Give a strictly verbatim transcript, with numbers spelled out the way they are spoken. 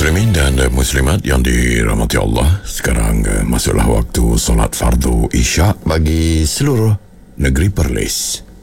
Muslimin dan muslimat yang dirahmati Allah, sekarang masuklah waktu solat fardu Isyak bagi seluruh negeri Perlis.